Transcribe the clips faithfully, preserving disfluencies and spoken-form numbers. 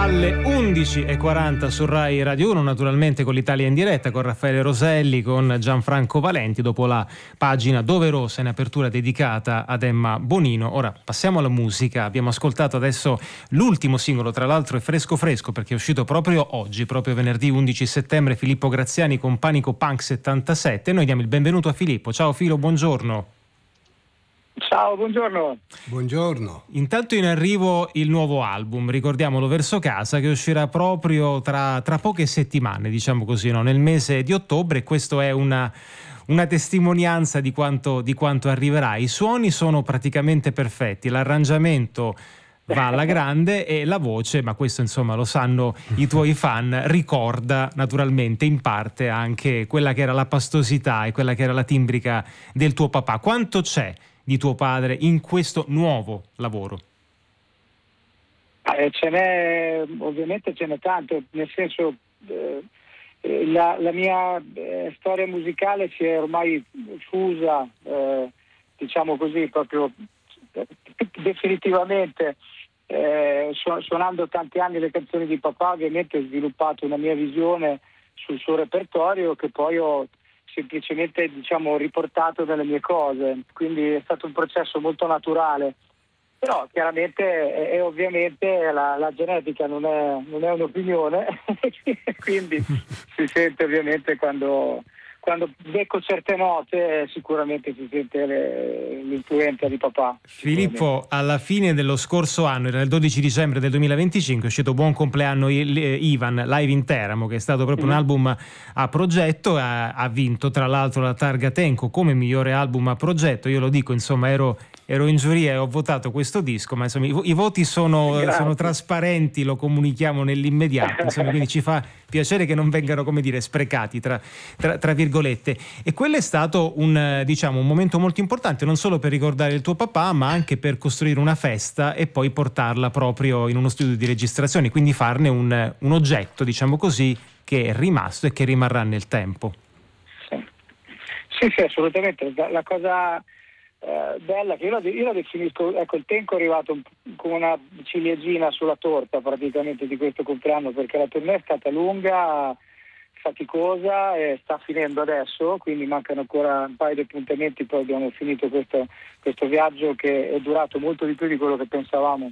Alle undici e quaranta su Rai Radio uno, naturalmente con l'Italia in diretta, con Raffaele Roselli, con Gianfranco Valenti, dopo la pagina doverosa in apertura dedicata ad Emma Bonino. Ora passiamo alla musica. Abbiamo ascoltato adesso l'ultimo singolo, tra l'altro è fresco fresco perché è uscito proprio oggi, proprio venerdì undici settembre, Filippo Graziani con Panico Punk settantasette. Noi diamo il benvenuto a Filippo. Ciao Filo, buongiorno. Ciao, buongiorno. Buongiorno. Intanto in arrivo il nuovo album, ricordiamolo, Verso Casa, che uscirà proprio tra, tra poche settimane, diciamo così, no? Nel mese di ottobre. Questo è una, una testimonianza di quanto, di quanto arriverà. I suoni sono praticamente perfetti, l'arrangiamento va alla grande e la voce, ma questo insomma lo sanno i tuoi fan, ricorda naturalmente in parte anche quella che era la pastosità e quella che era la timbrica del tuo papà. Quanto c'è di tuo padre in questo nuovo lavoro? Eh, ce n'è, ovviamente ce n'è tanto, nel senso eh, la, la mia eh, storia musicale si è ormai fusa, eh, diciamo così, proprio eh, definitivamente, eh, su, suonando tanti anni le canzoni di papà. Ovviamente ho sviluppato una mia visione sul suo repertorio che poi ho semplicemente, diciamo, riportato nelle mie cose, quindi è stato un processo molto naturale, però chiaramente e ovviamente la, la genetica non è, non è un'opinione quindi si sente ovviamente quando, quando becco certe note, sicuramente si sente le, l'influenza di papà. Filippo, alla fine dello scorso anno, era il dodici dicembre del duemilaventicinque, è uscito Buon compleanno Ivan, live in Teramo, che è stato proprio mm-hmm. un album a progetto, ha, ha vinto tra l'altro la targa Tenco come migliore album a progetto. Io lo dico, insomma, ero ero in giuria e ho votato questo disco, ma insomma i, i voti sono, sono trasparenti, lo comunichiamo nell'immediato, insomma, quindi ci fa piacere che non vengano, come dire, sprecati tra, tra, tra virgolette. E quello è stato un, diciamo, un momento molto importante, non solo per ricordare il tuo papà, ma anche per costruire una festa e poi portarla proprio in uno studio di registrazione, quindi farne un, un oggetto, diciamo così, che è rimasto e che rimarrà nel tempo. Sì, sì, sì, assolutamente. La cosa Eh, bella che io la, io la definisco, ecco, il Tenco è arrivato un, come una ciliegina sulla torta praticamente di questo compleanno, perché la tournée è stata lunga, faticosa e sta finendo adesso, quindi mancano ancora un paio di appuntamenti, poi abbiamo finito questo, questo viaggio che è durato molto di più di quello che pensavamo,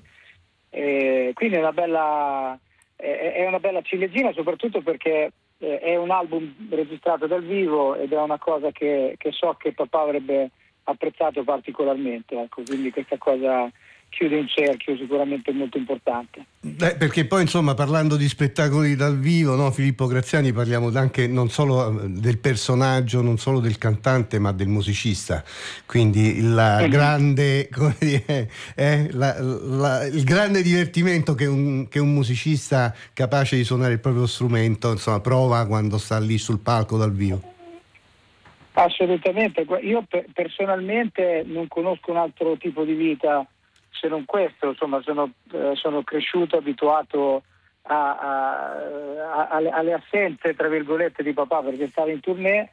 e quindi è una bella è, è una bella ciliegina, soprattutto perché eh, è un album registrato dal vivo ed è una cosa che, che so che papà avrebbe apprezzato particolarmente, ecco, quindi questa cosa chiude un cerchio sicuramente molto importante. Beh, perché poi insomma, parlando di spettacoli dal vivo, no, Filippo Graziani, parliamo anche non solo del personaggio, non solo del cantante, ma del musicista, quindi la mm-hmm. grande, come dire, eh, la, la, il grande divertimento che un, che un musicista capace di suonare il proprio strumento, insomma, prova quando sta lì sul palco dal vivo. Assolutamente, io personalmente non conosco un altro tipo di vita se non questo, insomma sono, eh, sono cresciuto abituato a, a, a, alle, alle assenze tra virgolette di papà, perché stava in tournée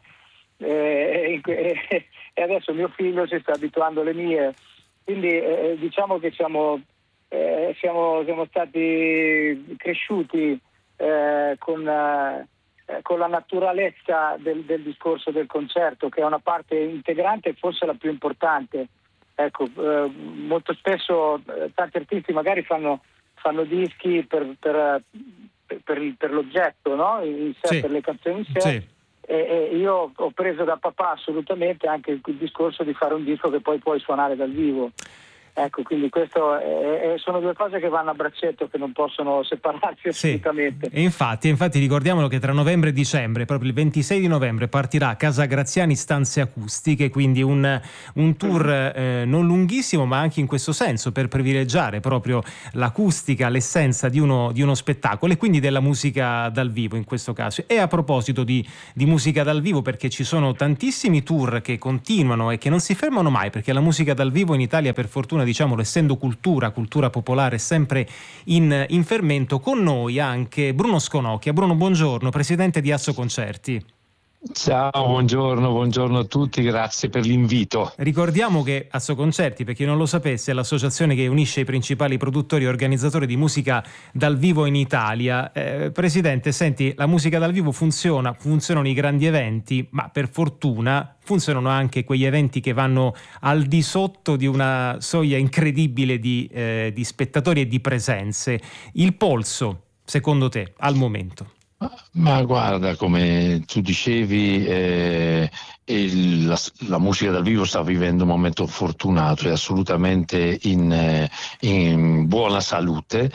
eh, e, e adesso mio figlio si sta abituando alle mie, quindi eh, diciamo che siamo, eh, siamo, siamo stati cresciuti eh, con... Eh, con la naturalezza del, del discorso del concerto, che è una parte integrante e forse la più importante. Ecco, eh, molto spesso eh, tanti artisti magari fanno, fanno dischi per, per, per, per, il, per l'oggetto, no? In sé, sì. Per le canzoni in sé. Sì. E, e io ho preso da papà assolutamente anche il, il discorso di fare un disco che poi puoi suonare dal vivo. Ecco, quindi questo è, è, sono due cose che vanno a braccetto, che non possono separarsi assolutamente. Sì. E infatti, infatti ricordiamolo che tra novembre e dicembre, proprio il ventisei di novembre, partirà Casa Graziani Stanze Acustiche, quindi un, un tour eh, non lunghissimo, ma anche in questo senso per privilegiare proprio l'acustica, l'essenza di uno, di uno spettacolo e quindi della musica dal vivo in questo caso. E a proposito di, di musica dal vivo, perché ci sono tantissimi tour che continuano e che non si fermano mai, perché la musica dal vivo in Italia, per fortuna, diciamolo, essendo cultura, cultura popolare, sempre in, in fermento. Con noi anche Bruno Sconocchia. Bruno, buongiorno, presidente di Asso Concerti. Ciao, buongiorno, buongiorno a tutti, grazie per l'invito. Ricordiamo che Assoconcerti, per chi non lo sapesse, è l'associazione che unisce i principali produttori e organizzatori di musica dal vivo in Italia. Eh, Presidente, senti, la musica dal vivo funziona, funzionano i grandi eventi, ma per fortuna funzionano anche quegli eventi che vanno al di sotto di una soglia incredibile di, eh, di spettatori e di presenze. Il polso, secondo te, al momento? Ma guarda, come tu dicevi, eh, il, la, la musica dal vivo sta vivendo un momento fortunato, è assolutamente in, eh, in buona salute,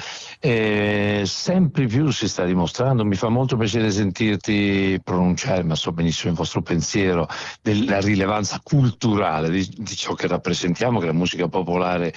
eh, sempre più si sta dimostrando. Mi fa molto piacere sentirti pronunciare, ma so benissimo il vostro pensiero, della rilevanza culturale di, di ciò che rappresentiamo, che la musica popolare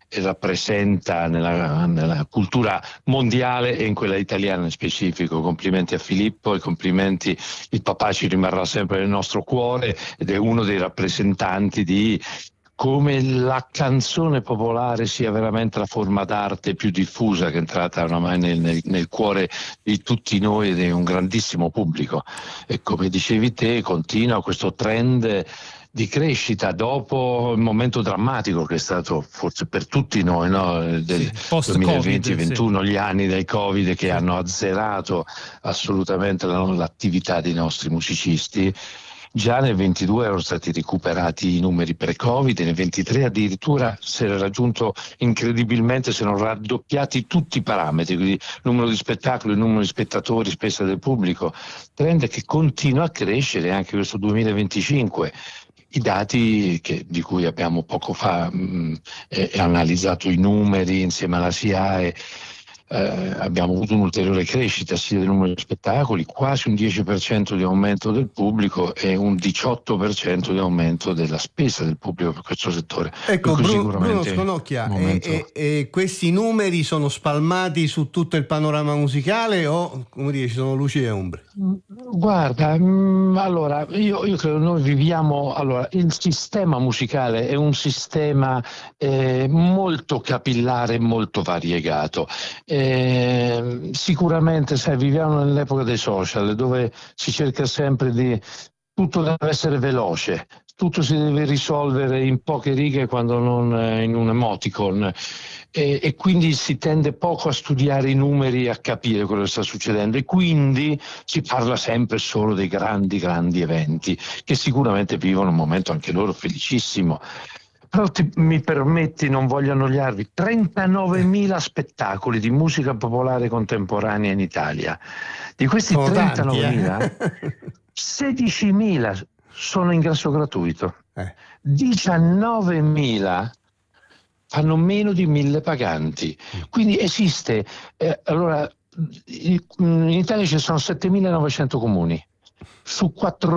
rappresenta nella, nella cultura mondiale e in quella italiana in specifico. Complimenti a Filippo e complimenti, il papà ci rimarrà sempre nel nostro cuore ed è uno dei rappresentanti di come la canzone popolare sia veramente la forma d'arte più diffusa che è entrata ormai nel, nel, nel cuore di tutti noi ed è un grandissimo pubblico. E come dicevi te, continua questo trend di crescita dopo il momento drammatico che è stato forse per tutti noi, no? Del sì, duemilaventi ventuno, sì. Gli anni del Covid che sì. hanno azzerato assolutamente l'attività dei nostri musicisti. Già nel ventidue erano stati recuperati i numeri pre-Covid e nel ventitré addirittura si era raggiunto incredibilmente, si erano raddoppiati tutti i parametri, quindi il numero di spettacoli, il numero di spettatori, spesa del pubblico, trend che continua a crescere anche questo duemilaventicinque. I dati che, di cui abbiamo poco fa mh, eh, analizzato i numeri insieme alla SIAE, eh, abbiamo avuto un'ulteriore crescita sia del numero di spettacoli, quasi un dieci per cento di aumento del pubblico e un diciotto per cento di aumento della spesa del pubblico per questo settore. Ecco, Bruno, Bruno Sconocchia, momento... e, e, e questi numeri sono spalmati su tutto il panorama musicale o, come dire, ci sono luci e ombre? Guarda, mh, allora io, io credo noi viviamo, allora il sistema musicale è un sistema eh, molto capillare, molto variegato. Eh, sicuramente sai, viviamo nell'epoca dei social dove si cerca sempre di, tutto deve essere veloce, tutto si deve risolvere in poche righe quando non in un emoticon. E, e quindi si tende poco a studiare i numeri e a capire quello che sta succedendo e quindi si parla sempre solo dei grandi grandi eventi che sicuramente vivono un momento anche loro felicissimo. Però ti, mi permetti, non voglio annoiarvi, trentanovemila spettacoli di musica popolare contemporanea in Italia. Di questi sono trentanovemila, tanti, eh? sedicimila sono ingresso gratuito, eh. diciannovemila fanno meno di mille paganti. Quindi esiste, eh, allora in Italia ci sono settemilanovecento comuni, su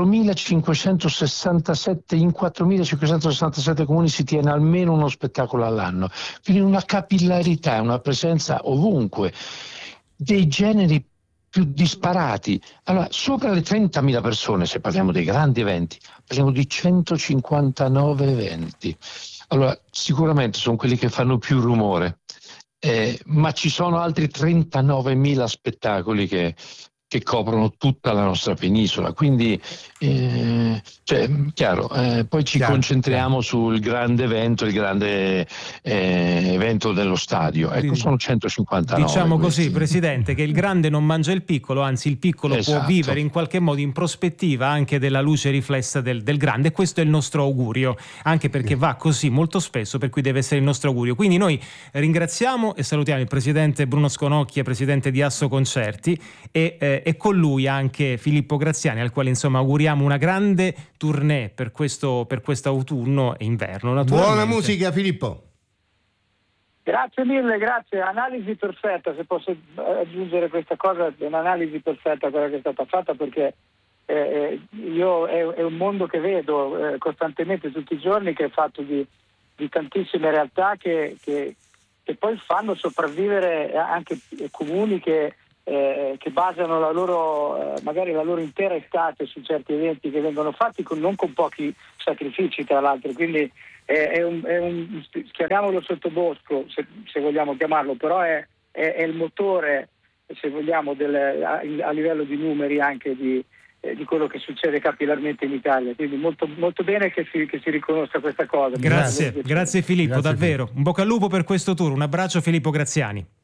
quattromilacinquecentosessantasette, in quattromilacinquecentosessantasette comuni si tiene almeno uno spettacolo all'anno, quindi una capillarità, una presenza ovunque, dei generi più disparati. Allora, sopra le trentamila persone, se parliamo dei grandi eventi, parliamo di centocinquantanove eventi. Allora, sicuramente sono quelli che fanno più rumore, eh, ma ci sono altri trentanovemila spettacoli che, che coprono tutta la nostra penisola, quindi eh, cioè, chiaro, eh, poi ci chiaro, concentriamo chiaro. sul grande evento, il grande eh, evento dello stadio, ecco, sono centocinquantanove. Diciamo questi. Così, Presidente, che il grande non mangia il piccolo, anzi il piccolo esatto. può vivere in qualche modo in prospettiva anche della luce riflessa del, del grande, e questo è il nostro augurio, anche perché va così molto spesso, per cui deve essere il nostro augurio. Quindi noi ringraziamo e salutiamo il Presidente Bruno Sconocchia, Presidente di Assoconcerti, e eh, e con lui anche Filippo Graziani, al quale insomma auguriamo una grande tournée per questo per quest'autunno e inverno. Buona musica, Filippo. Grazie mille, grazie. Analisi perfetta, se posso aggiungere questa cosa, è un'analisi perfetta quella che è stata fatta, perché eh, io è, è un mondo che vedo eh, costantemente tutti i giorni, che è fatto di, di tantissime realtà che, che, che poi fanno sopravvivere anche comuni che Eh, che basano la loro, eh, magari la loro intera estate su certi eventi che vengono fatti con, non con pochi sacrifici tra l'altro, quindi eh, è, un, è un, chiamiamolo sottobosco se, se vogliamo chiamarlo, però è, è, è il motore, se vogliamo, del, a, a livello di numeri anche di, eh, di quello che succede capillarmente in Italia. Quindi molto, molto bene che si, che si riconosca questa cosa. Grazie, grazie Filippo, grazie davvero. Filippo. Un bocca al lupo per questo tour. Un abbraccio Filippo Graziani.